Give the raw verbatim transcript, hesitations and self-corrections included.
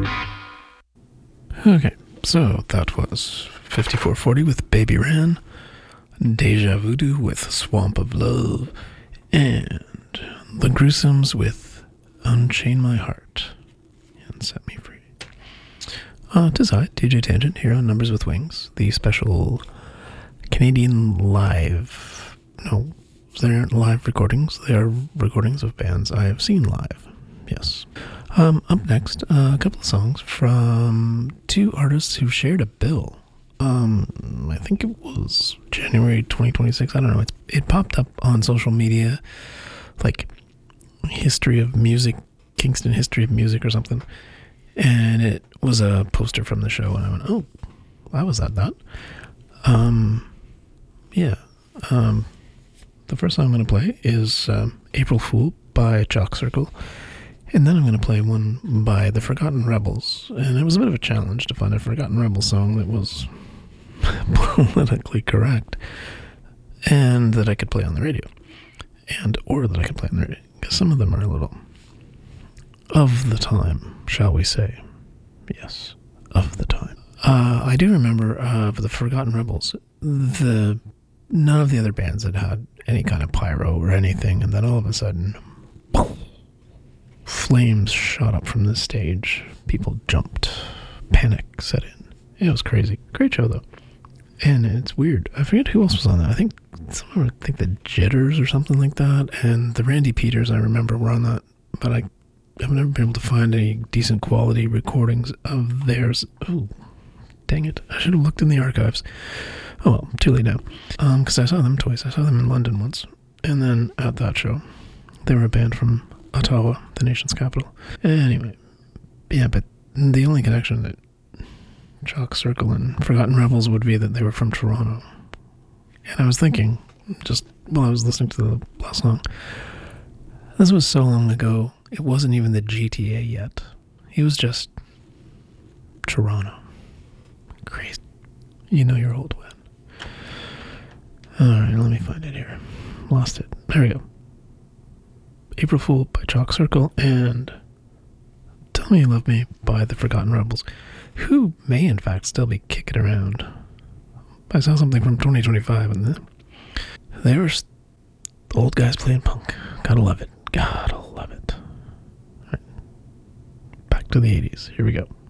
Okay, so that was fifty-four forty with Baby Ran, Deja Voodoo with Swamp of Love, and The Gruesomes with Unchain My Heart and Set Me Free. Uh, tis I, D J Tangent, here on Numbers with Wings, the special Canadian live, no, they aren't live recordings, they are recordings of bands I have seen live, yes. Um, up next, uh, a couple of songs from two artists who shared a bill. Um, I think it was January twenty twenty-six. I don't know. It's, it popped up on social media, like history of music, Kingston history of music or something. And it was a poster from the show. And I went, oh, I was at that. Um, yeah. Um, the first song I'm going to play is um, April Fool by Chalk Circle. And then I'm going to play one by The Forgotten Rebels. And it was a bit of a challenge to find a Forgotten Rebels song that was politically correct and that I could play on the radio. And, or that I could play on the radio. Because some of them are a little of the time, shall we say. Yes, of the time. Uh, I do remember uh, for The Forgotten Rebels, the none of the other bands had had any kind of pyro or anything. And then all of a sudden, boom, flames shot up from the stage. People jumped. Panic set in. It was crazy. Great show, though. And it's weird. I forget who else was on that. I think someone would think the Jitters or something like that. And the Randy Peters, I remember, were on that. But I, I've never been able to find any decent quality recordings of theirs. Oh, dang it. I should have looked in the archives. Oh, well, too late now. Um, because I saw them twice. I saw them in London once. And then at that show, they were a band from Ottawa, the nation's capital. Anyway, yeah, but the only connection that Chalk Circle and Forgotten Rebels would be that they were from Toronto. And I was thinking, just while I was listening to the last song, this was so long ago, it wasn't even the G T A yet. It was just Toronto. Crazy. You know you're old when. Alright, let me find it here. Lost it. There we go. April Fool by Chalk Circle and Tell Me You Love Me by The Forgotten Rebels, who may in fact still be kicking around. I saw something from twenty twenty-five and they were old guys playing punk. Gotta love it. Gotta love it. All right. Back to the eighties. Here we go.